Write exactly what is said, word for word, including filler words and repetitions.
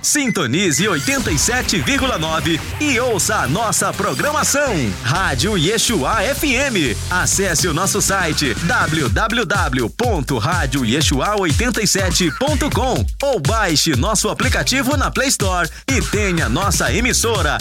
Sintonize oitenta e sete vírgula nove e ouça a nossa programação. Rádio Yeshua F M. Acesse o nosso site w w w ponto rádio yeshua oitenta e sete ponto com ou baixe nosso aplicativo na Play Store e tenha nossa emissora